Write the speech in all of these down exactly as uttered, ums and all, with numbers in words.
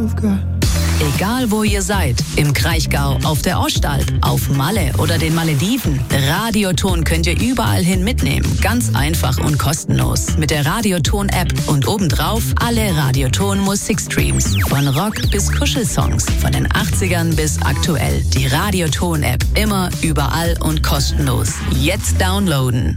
I've got. Egal wo ihr seid, im Kraichgau, auf der Ostalb, auf Malle oder den Malediven, Radioton könnt ihr überall hin mitnehmen. Ganz einfach und kostenlos. Mit der Radioton-App und obendrauf alle Radioton-Musikstreams. Von Rock bis Kuschelsongs, von den achtzigern bis aktuell. Die Radioton-App, immer, überall und kostenlos. Jetzt downloaden.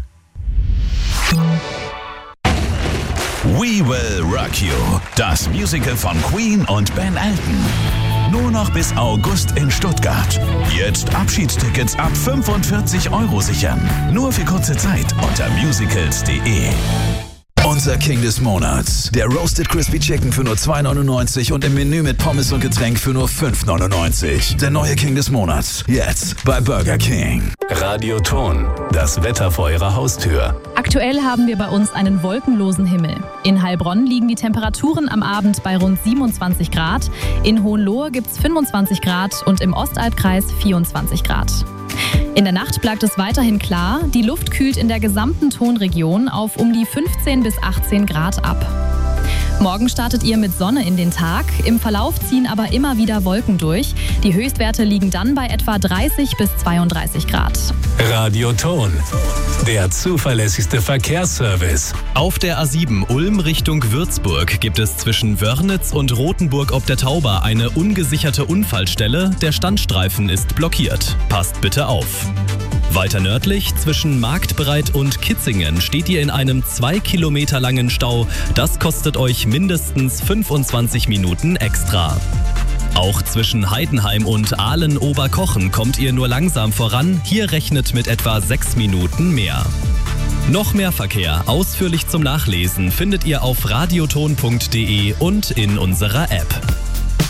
We Will Rock You, das Musical von Queen und Ben Elton. Nur noch bis August in Stuttgart. Jetzt Abschiedstickets ab fünfundvierzig Euro sichern. Nur für kurze Zeit unter musicals punkt de. Unser King des Monats. Der Roasted Crispy Chicken für nur zwei neunundneunzig und im Menü mit Pommes und Getränk für nur fünf neunundneunzig. Der neue King des Monats. Jetzt bei Burger King. Radioton. Das Wetter vor Ihrer Haustür. Aktuell haben wir bei uns einen wolkenlosen Himmel. In Heilbronn liegen die Temperaturen am Abend bei rund siebenundzwanzig Grad. In Hohenlohe gibt's fünfundzwanzig Grad und im Ostalbkreis vierundzwanzig Grad. In der Nacht bleibt es weiterhin klar. Die Luft kühlt in der gesamten Tonregion auf um die fünfzehn bis achtzehn Grad ab. Morgen startet ihr mit Sonne in den Tag. Im Verlauf ziehen aber immer wieder Wolken durch. Die Höchstwerte liegen dann bei etwa dreißig bis zweiunddreißig Grad. Radioton. Der zuverlässigste Verkehrsservice. Auf der A sieben Ulm Richtung Würzburg gibt es zwischen Wörnitz und Rothenburg ob der Tauber eine ungesicherte Unfallstelle. Der Standstreifen ist blockiert. Passt bitte auf. Weiter nördlich, zwischen Marktbreit und Kitzingen, steht ihr in einem zwei Kilometer langen Stau. Das kostet euch mindestens fünfundzwanzig Minuten extra. Auch zwischen Heidenheim und Aalen-Oberkochen kommt ihr nur langsam voran. Hier rechnet mit etwa sechs Minuten mehr. Noch mehr Verkehr, ausführlich zum Nachlesen, findet ihr auf radioton punkt de und in unserer App.